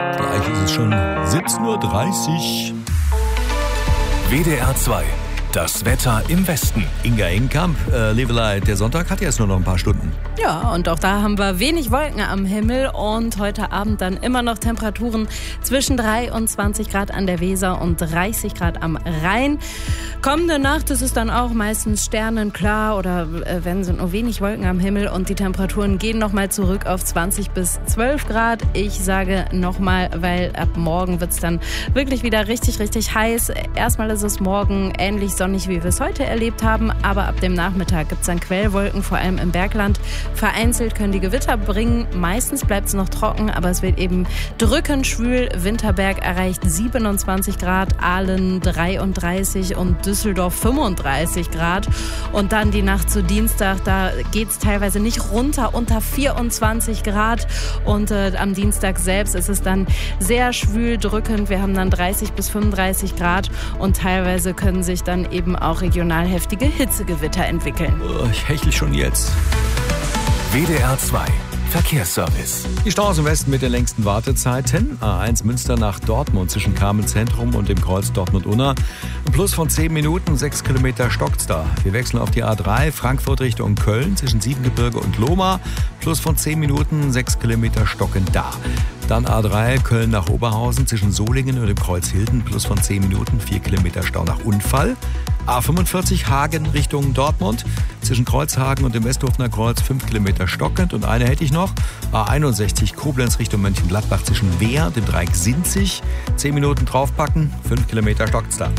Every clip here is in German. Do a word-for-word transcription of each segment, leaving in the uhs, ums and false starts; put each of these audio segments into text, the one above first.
Gleich ist es schon siebzehn Uhr dreißig. W D R zwei. Das Wetter im Westen. Inga Enkamp, äh, Levelei, der Sonntag hat jetzt nur noch ein paar Stunden. Ja, und auch da haben wir wenig Wolken am Himmel und heute Abend dann immer noch Temperaturen zwischen dreiundzwanzig Grad an der Weser und dreißig Grad am Rhein. Kommende Nacht ist es dann auch meistens sternenklar oder äh, wenn sind nur wenig Wolken am Himmel und die Temperaturen gehen nochmal zurück auf zwanzig bis zwölf Grad. Ich sage nochmal, weil ab morgen wird es dann wirklich wieder richtig, richtig heiß. Erstmal ist es morgen ähnlich sonnig, wie wir es heute erlebt haben, aber ab dem Nachmittag gibt es dann Quellwolken, vor allem im Bergland. Vereinzelt können die Gewitter bringen, meistens bleibt es noch trocken, aber es wird eben drückend schwül. Winterberg erreicht siebenundzwanzig Grad, Aalen dreiunddreißig und Düsseldorf fünfunddreißig Grad. Und dann die Nacht zu Dienstag, da geht es teilweise nicht runter, unter vierundzwanzig Grad. Und äh, am Dienstag selbst ist es dann sehr schwül, drückend. Wir haben dann dreißig bis fünfunddreißig Grad und teilweise können sich dann eben auch regional heftige Hitzegewitter entwickeln. Oh, ich hechle schon jetzt. W D R zwei. Verkehrsservice. Die Staus im Westen mit den längsten Wartezeiten. A eins Münster nach Dortmund zwischen Kamenz-Zentrum und dem Kreuz Dortmund-Unna. Ein Plus von zehn Minuten, sechs Kilometer stockt's da. Wir wechseln auf die A drei, Frankfurt Richtung Köln zwischen Siebengebirge und Lohmar. Plus von zehn Minuten, sechs Kilometer stockend da. Dann A drei, Köln nach Oberhausen zwischen Solingen und dem Kreuz Hilden. Plus von zehn Minuten, vier Kilometer Stau nach Unfall. A fünfundvierzig, Hagen Richtung Dortmund. Zwischen Kreuzhagen und dem Westhofener Kreuz fünf Kilometer stockend. Und eine hätte ich noch. A einundsechzig, Koblenz Richtung Mönchengladbach zwischen Wehr und dem Dreieck Sinzig. zehn Minuten draufpacken, fünf Kilometer stockt's da.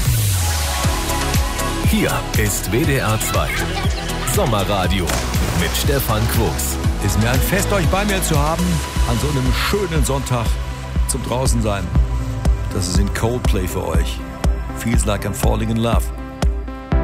Hier ist W D R zwei. Sommerradio mit Stefan Quos. Ist mir ein Fest, euch bei mir zu haben. An so einem schönen Sonntag zum Draußensein. Das ist in Coldplay für euch. Feels like I'm falling in love.